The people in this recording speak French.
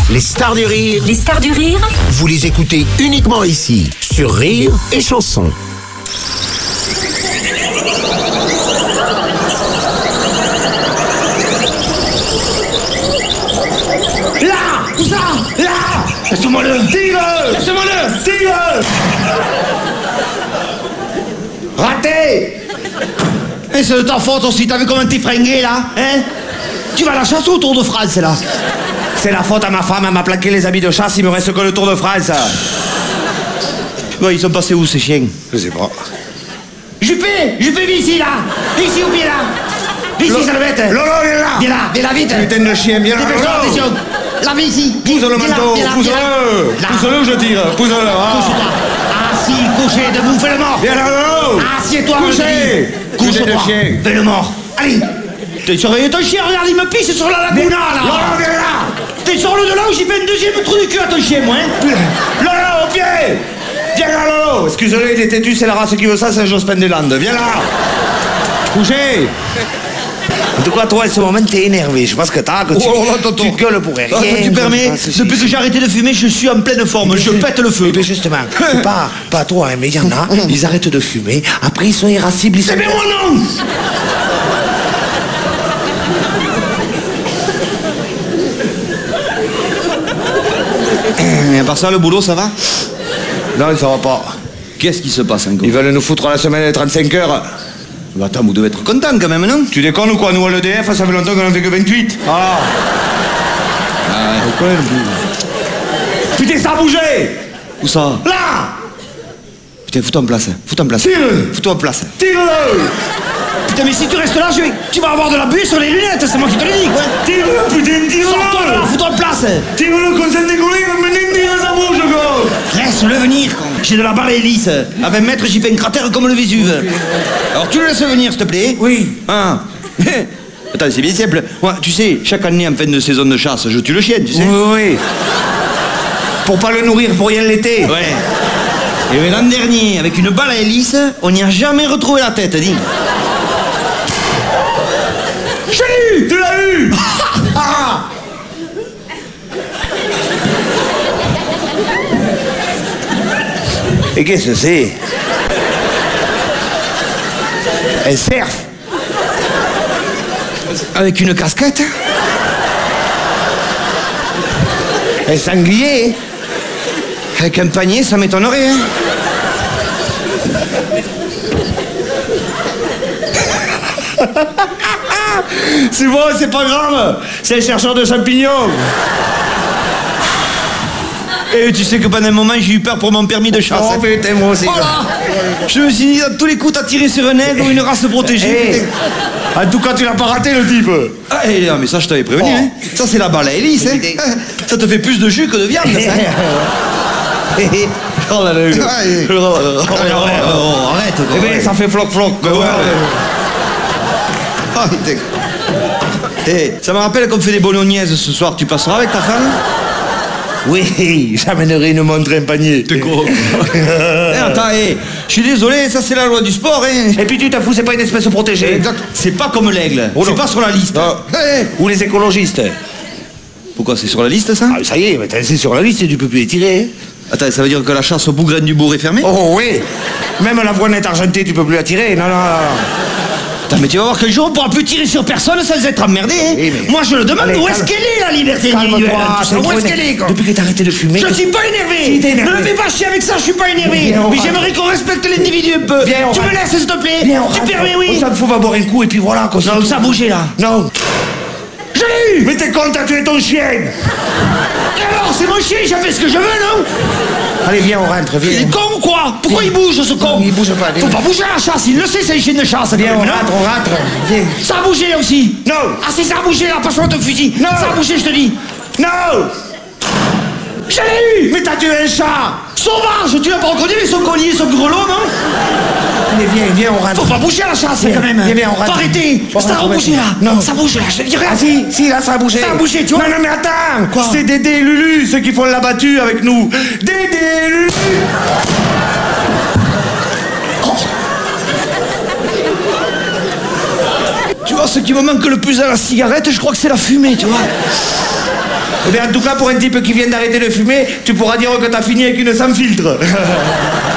Les stars du rire, Les stars du rire, vous les écoutez uniquement ici, sur Rire et Chanson. Là! Où ça? Là! Laisse-moi-le! Tire-le! Laisse-moi-le! Tire-le! Raté! Et c'est de ta faute aussi, t'as vu comment t'es fringué là? Hein? Tu vas à la chasse ou au Tour de France là? C'est la faute à ma femme, elle m'a plaqué les habits de chasse, il me reste que le Tour de France. Bon, ils sont passés où ces chiens? Je sais pas. Juppé, viens ici là! Viens ici au pied là! Viens ici, salopette! Lolo, viens là! Viens là, vite! Putain de chien, viens là! Dépêche-toi, Lolo. attention! Là, viens ici! Pousse le manteau, pousse-le! Pousse-le, je tire! Pousse-le! Couche-toi! Assis, couché, debout, fais le mort! Viens là, Lolo! Assieds-toi, Couché. je te dis. Couché de Couche-toi! chien. Fais le mort! Allez! T'es surveillé ton chien, regarde, il me pisse sur la laguna là! Lolo, viens là! T'es sur le de là où j'ai fait une deuxième trou du cul à ton chien, moi, hein? Lolo, au pied! Viens là, Lolo! Excusez-le, il est têtu, c'est la race qui veut ça, c'est Jospin des Landes. Viens là! Couché! De quoi, toi, à ce moment, t'es énervé. Je pense que t'as, que tu gueules pour rien. Tu permets, depuis que j'ai arrêté de fumer, je suis en pleine forme, je pète le feu. Eh bien, justement, c'est pas toi, hein, mais il y en a, ils arrêtent de fumer, après ils sont irascibles, ils sont... C'est bien mon nom! Et à part ça, le boulot, ça va? Non, ça va pas. Qu'est-ce qui se passe encore? Ils veulent nous foutre la semaine de 35 heures. Bah attends, vous devez être content quand même, non? Tu déconnes ou quoi? Nous, à l'EDF, ça fait longtemps qu'on en fait que 28. Ah. Putain, ça a bougé! Où ça? Là! Putain, fous-toi en place, fous-toi en place. Tire-le! Fous-toi en place. Tire-le! Putain, mais si tu restes là, tu vas avoir de la buée sur les lunettes, c'est moi qui te le dis, quoi! Tire-le, putain, Sors-toi de là, tire-le! fous-toi en place! Tire-le, qu'on s'est décollé, mais tire, ça bouge, quoi! Laisse-le venir, con. J'ai de la barre hélice. À 20 mètres, j'y fais une cratère comme le Vésuve. Alors tu le laisses venir, s'il te plaît? Oui. Ah. Attends, c'est bien simple. Moi, tu sais, chaque année en fin de saison de chasse, je tue le chien, tu sais. Oui. Pour pas le nourrir pour rien l'été. Ouais. Et l'an dernier, avec une balle à hélice, on n'y a jamais retrouvé la tête, dis. Je l'ai eu! Tu l'as eu! Ah! Et qu'est-ce que c'est? Un cerf. Avec une casquette? Un sanglier. Avec un panier, ça m'étonnerait, hein. C'est bon, c'est pas grave. C'est un chercheur de champignons. Et tu sais que pendant un moment, j'ai eu peur pour mon permis de chasse. Oh putain, moi aussi. Voilà. Je me suis dit, à tous les coups, t'as tiré sur un aigle ou une race protégée. Hey. putain. En tout cas, tu l'as pas raté, le type. Ah, non, mais ça, je t'avais prévenu, Oh. hein. Ça, c'est la balle à hélice, hein. Putain. Ça te fait plus de jus que de viande, ça. Oh là là. Arrête, quoi. Eh bien, ça fait floc-floc. Ouais. Ah, putain. Eh, ça me rappelle qu'on fait des bolognaises ce soir. Tu passeras avec ta femme? Oui, j'amènerai une montre et un panier. T'es gros. Attends, je suis désolé, ça c'est la loi du sport, hein. Et puis tu t'en fous, c'est pas une espèce protégée. Exact. C'est pas comme l'aigle. Oh C'est non. pas sur la liste. Non. Ou les écologistes. Pourquoi c'est sur la liste, ça? Ah, ça y est, mais c'est sur la liste, tu peux plus les tirer. Attends, ça veut dire que la chasse au bougraine du bourg est fermée? Oh oui. Même la voinette argentée, tu peux plus la tirer. Non, non, non. Attends, mais tu vas voir qu'un jour on pourra plus tirer sur personne sans être emmerdé, hein. Oui, mais- Moi, je le demande, Allez, où est-ce calme. qu'elle est, la liberté individuelle? Calme-toi, Où est-ce qu'elle est, quoi? Depuis que t'as arrêté de fumer. Je suis pas énervé! Si, t'es énervé. Ne me fais pas chier avec ça, je suis pas énervé! Viens, on Mais rentre. j'aimerais qu'on respecte l'individu un peu! Viens, on Tu me rentre. laisses, s'il te plaît? Viens, on Tu rentre. permets, oui? On s'en fout, va boire un coup et puis voilà. Qu'on Non, ça a bougé, là! Non. Je l'ai eu! Mais t'es con, t'as tué ton chien. Et alors, c'est mon chien, j'ai fait ce que je veux, non? Allez, viens, on rentre, Il viens. est con ou quoi? Pourquoi il bouge, ce con? Non, il bouge pas, viens. Faut pas bouger à la chasse, il le sait, c'est une chienne de chasse, Viens, quand on même, rentre, non? on rentre. Viens. Ça a bougé, là aussi! Non. Ah, si ça a bougé, là, passe-moi ton fusil! Non. Ça a bougé, je te dis! Non. Je l'ai eu! Mais t'as tué un chat. Sauvage! Tu l'as pas reconnu, ils sont colliers, ils sont grelots, non? Allez, viens, on rentre. Faut pas bouger à la chasse, Viens, quand même! viens, on rentre. Faut arrêter! On Ça a rentre, bougé, là! Non. Ça bouge, là, je te dirais! Ah si, là, ça a bougé. Ça a bougé, tu vois. Non, mais attends. Quoi? C'est Dédé et Lulu, ceux qui font la battue avec nous. Dédé et Lulu. Tu vois, ce qui me manque le plus à la cigarette, je crois que c'est la fumée, tu vois. Eh bien, en tout cas, pour un type qui vient d'arrêter de fumer, tu pourras dire que t'as fini avec une sans filtre.